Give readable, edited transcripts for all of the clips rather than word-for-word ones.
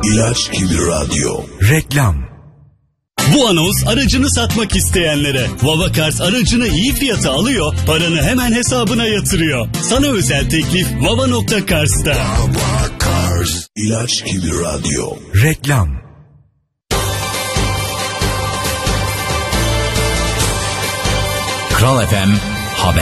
İlaç gibi radyo. Reklam. Bu anons aracını satmak isteyenlere. Vavakars aracını iyi fiyata alıyor, paranı hemen hesabına yatırıyor. Sana özel teklif Vava.Kars'ta. Vavakars. İlaç gibi radyo. Reklam. Kral FM Haber.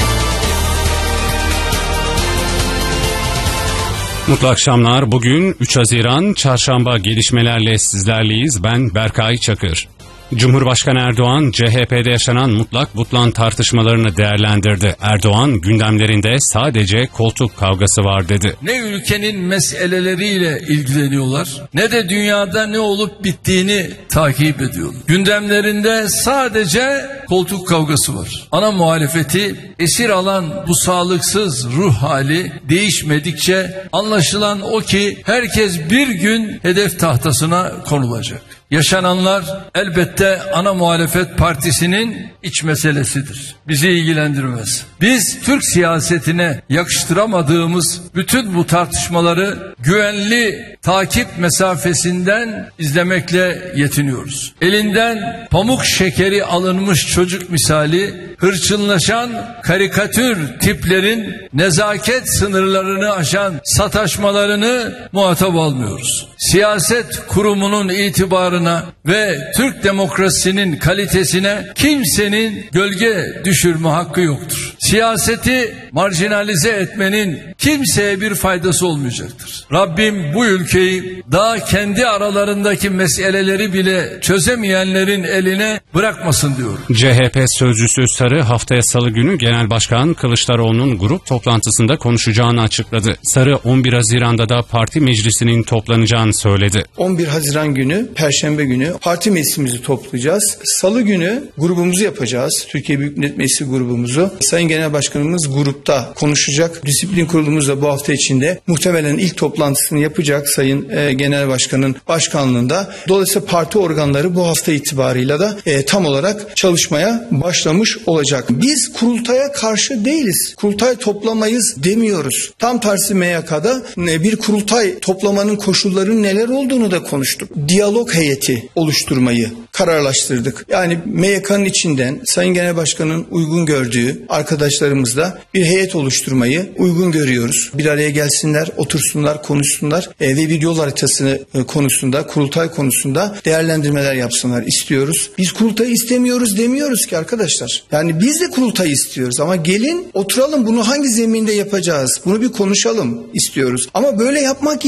Mutlu akşamlar. Bugün 3 Haziran Çarşamba, gelişmelerle sizlerleyiz. Ben Berkay Çakır. Cumhurbaşkanı Erdoğan, CHP'de yaşanan mutlak butlan tartışmalarını değerlendirdi. Erdoğan, gündemlerinde sadece koltuk kavgası var dedi. Ne ülkenin meseleleriyle ilgileniyorlar, ne de dünyada ne olup bittiğini takip ediyorlar. Gündemlerinde sadece koltuk kavgası var. Ana muhalefeti esir alan bu sağlıksız ruh hali değişmedikçe anlaşılan o ki herkes bir gün hedef tahtasına konulacak. Yaşananlar elbette ana muhalefet partisinin iç meselesidir. Bizi ilgilendirmez. Biz Türk siyasetine yakıştıramadığımız bütün bu tartışmaları güvenli takip mesafesinden izlemekle yetiniyoruz. Elinden pamuk şekeri alınmış çocuk misali hırçınlaşan karikatür tiplerin nezaket sınırlarını aşan sataşmalarını muhatap almıyoruz. Siyaset kurumunun itibarına ve Türk demokrasisinin kalitesine kimsenin gölge düşürme hakkı yoktur. Siyaseti marjinalize etmenin kimseye bir faydası olmayacaktır. Rabbim bu ülkeyi daha kendi aralarındaki meseleleri bile çözemeyenlerin eline bırakmasın diyorum. CHP sözcüsü Sarı, haftaya Salı günü Genel Başkan Kılıçdaroğlu'nun grup toplantısında konuşacağını açıkladı. Sarı, 11 Haziran'da da parti meclisinin toplanacağını söyledi. 11 Haziran günü, Perşembe günü parti meclisimizi toplayacağız. Salı günü grubumuzu yapacağız. Türkiye Büyük Millet Meclisi grubumuzu. Sayın Genel Başkanımız grupta konuşacak. Disiplin kurulumuz da bu hafta içinde muhtemelen ilk toplantısını yapacak Sayın Genel Başkan'ın başkanlığında. Dolayısıyla parti organları bu hafta itibarıyla da tam olarak çalışmaya başlamış olacak. Biz kurultaya karşı değiliz. Kurultay toplamayız demiyoruz. Tam tersi MYK'da bir kurultay toplamanın koşullarının neler olduğunu da konuştuk. Diyalog heyeti oluşturmayı kararlaştırdık. Yani MYK'nın içinden Sayın Genel Başkan'ın uygun gördüğü arkadaşlarımızla bir heyet oluşturmayı uygun görüyoruz. Bir araya gelsinler, otursunlar, konuşsunlar ve bir yol haritası konusunda, kurultay konusunda değerlendirmeler yapsınlar istiyoruz. Biz kurultayı istemiyoruz demiyoruz ki arkadaşlar. Yani biz de kurultayı istiyoruz ama gelin oturalım, bunu hangi zeminde yapacağız? Bunu bir konuşalım istiyoruz. Ama böyle yapmak